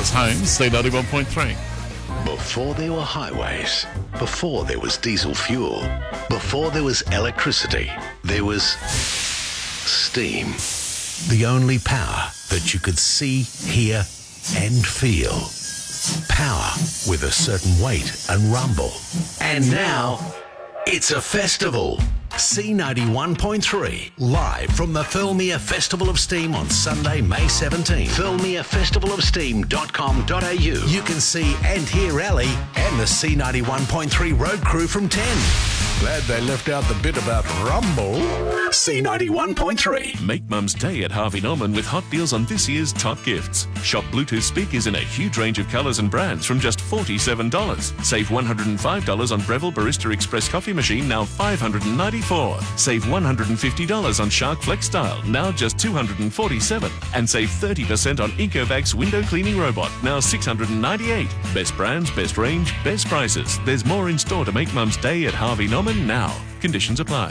It's home, C91.3. Before there were highways, before there was diesel fuel, before there was electricity, there was steam. The only power that you could see, hear and feel. Power with a certain weight and rumble. And now, it's a festival. C91.3, live from the Thirlmere Festival of Steam on Sunday, May 17th. ThirlmereFestivalofSteam.com.au. You can see and hear Ali and the C91.3 road crew from 10. Glad they left out the bit about rumble. C91.3. Make Mum's Day at Harvey Norman with hot deals on this year's top gifts. Shop Bluetooth speakers in a huge range of colours and brands from just $47. Save $105 on Breville Barista Express coffee machine, now $594. Save $150 on Shark Flex Style, now just $247. And save 30% on Ecovacs window cleaning robot, now $698. Best brands, best range, best prices. There's more in store to make Mum's Day at Harvey Norman now. Conditions apply.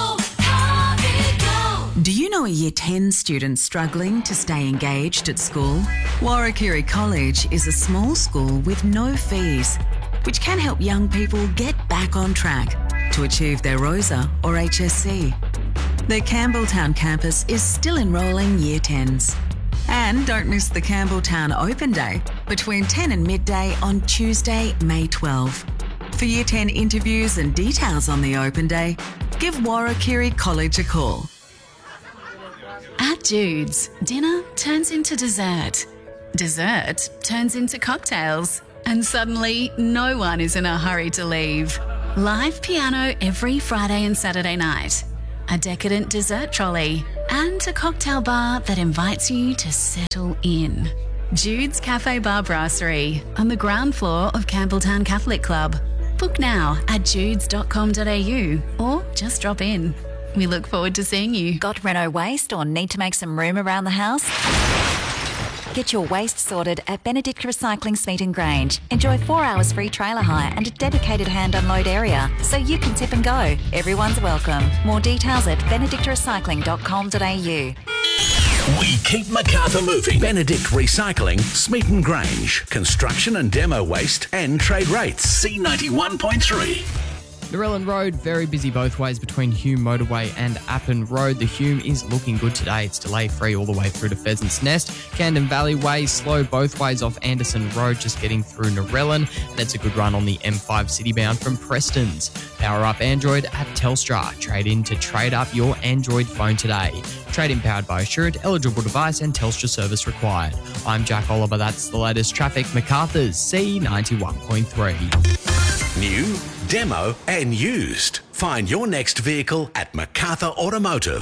Do you know a Year 10 student struggling to stay engaged at school? Warrakirri College is a small school with no fees, which can help young people get back on track to achieve their ROSA or HSC. Their Campbelltown campus is still enrolling Year 10s. And don't miss the Campbelltown Open Day between 10 and midday on Tuesday, May 12. For Year 10 interviews and details on the Open Day, give Warrakirri College a call. At Jude's, dinner turns into dessert. Dessert turns into cocktails. And suddenly, no one is in a hurry to leave. Live piano every Friday and Saturday night. A decadent dessert trolley. And a cocktail bar that invites you to settle in. Jude's Cafe Bar Brasserie on the ground floor of Campbelltown Catholic Club. Book now at judes.com.au or just drop in. We look forward to seeing you. Got Renault waste or need to make some room around the house? Get your waste sorted at Benedict Recycling Smeaton Grange. Enjoy 4 hours free trailer hire and a dedicated hand unload area so you can tip and go. Everyone's welcome. More details at benedictrecycling.com.au. We keep Macarthur moving. Benedict Recycling, Smeaton Grange. Construction and demo waste and trade rates. C91.3. Narellan Road, very busy both ways between Hume Motorway and Appin Road. The Hume is looking good today. It's delay-free all the way through to Pheasants Nest. Camden Valley Way, slow both ways off Anderson Road, just getting through Narellan. And it's a good run on the M5 citybound from Preston's. Power up Android at Telstra. Trade in to trade up your Android phone today. Trade in powered by Assurant, eligible device and Telstra service required. I'm Jack Oliver. That's the latest traffic. Macarthur's C91.3. New, demo and used. Find your next vehicle at Macarthur Automotive.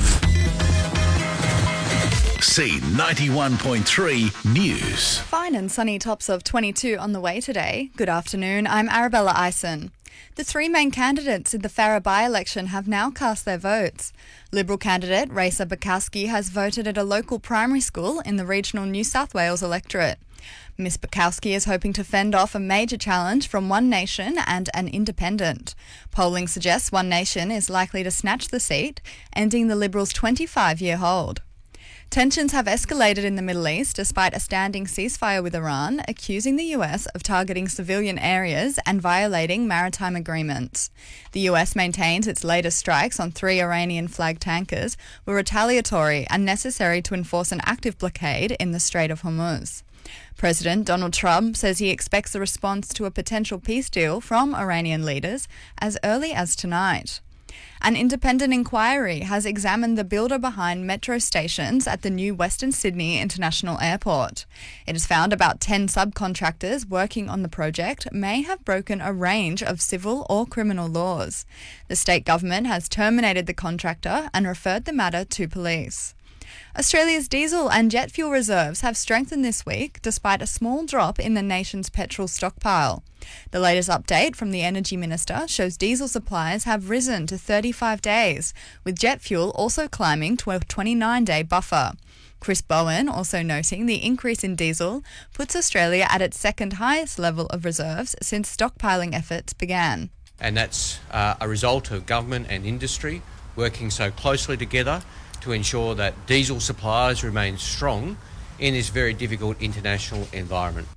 C91.3 News. Fine and sunny tops of 22 on the way today. Good afternoon, I'm Arabella Ison. The three main candidates in the Farrer by-election have now cast their votes. Liberal candidate Raisa Bukowski has voted at a local primary school in the regional New South Wales electorate. Ms Bukowski is hoping to fend off a major challenge from One Nation and an independent. Polling suggests One Nation is likely to snatch the seat, ending the Liberals' 25-year hold. Tensions have escalated in the Middle East despite a standing ceasefire with Iran, accusing the US of targeting civilian areas and violating maritime agreements. The US maintains its latest strikes on 3 Iranian-flagged tankers were retaliatory and necessary to enforce an active blockade in the Strait of Hormuz. President Donald Trump says he expects a response to a potential peace deal from Iranian leaders as early as tonight. An independent inquiry has examined the builder behind metro stations at the new Western Sydney International Airport. It has found about 10 subcontractors working on the project may have broken a range of civil or criminal laws. The state government has terminated the contractor and referred the matter to police. Australia's diesel and jet fuel reserves have strengthened this week despite a small drop in the nation's petrol stockpile. The latest update from the Energy Minister shows diesel supplies have risen to 35 days, with jet fuel also climbing to a 29-day buffer. Chris Bowen also noting the increase in diesel puts Australia at its second highest level of reserves since stockpiling efforts began. And that's a result of government and industry working so closely together to ensure that diesel supplies remain strong in this very difficult international environment.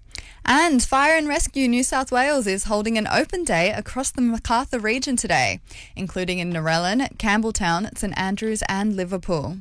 And Fire and Rescue New South Wales is holding an open day across the Macarthur region today, including in Narellan, Campbelltown, St Andrews and Liverpool.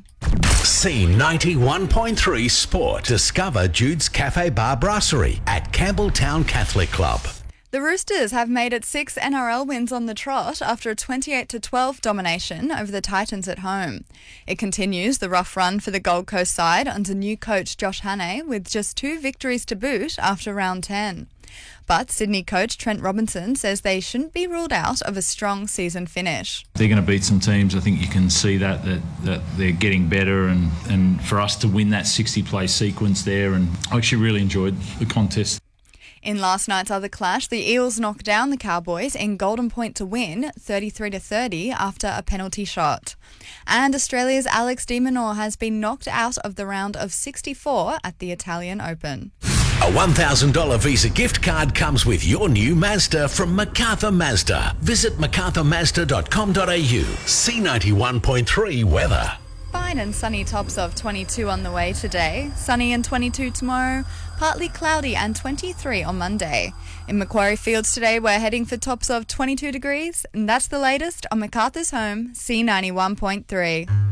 C91.3 Sport. Discover Jude's Cafe Bar Brasserie at Campbelltown Catholic Club. The Roosters have made it 6 NRL wins on the trot after a 28-12 domination over the Titans at home. It continues the rough run for the Gold Coast side under new coach Josh Hannay with just 2 victories to boot after round 10. But Sydney coach Trent Robinson says they shouldn't be ruled out of a strong season finish. They're going to beat some teams. I think you can see that they're getting better, and for us to win that 60-play sequence there, and I actually really enjoyed the contest. In last night's other clash, the Eels knocked down the Cowboys in Golden Point to win 33-30 after a penalty shot. And Australia's Alex de Minaur has been knocked out of the round of 64 at the Italian Open. A $1,000 Visa gift card comes with your new Mazda from MacArthur Mazda. Visit macarthurmazda.com.au. C91.3 weather. Fine and sunny, tops of 22 on the way today. Sunny and 22 tomorrow. Partly cloudy and 23 on Monday. In Macquarie Fields today, we're heading for tops of 22 degrees. And that's the latest on MacArthur's Home, C91.3.